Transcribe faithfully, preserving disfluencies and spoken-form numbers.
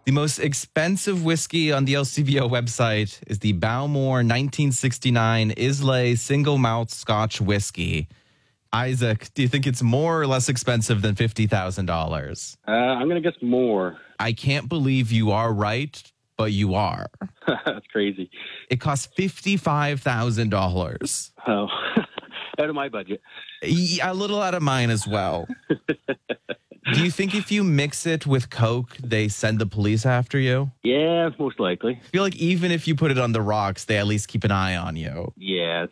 The most expensive whiskey on the L C B O website is the Balmore nineteen sixty-nine Islay Single Malt Scotch Whiskey. Isaac, do you think it's more or less expensive than fifty thousand dollars? Uh, I'm going to guess more. I can't believe you are right, but you are. That's crazy. It costs fifty-five thousand dollars. Oh, out of my budget. A little out of mine as well. Do you think if you mix it with Coke, they send the police after you? Yeah, most likely. I feel like even if you put it on the rocks, they at least keep an eye on you. Yeah,